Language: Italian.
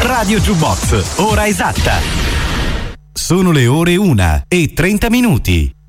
Radio Jukebox, ora esatta. Sono le ore 1:30.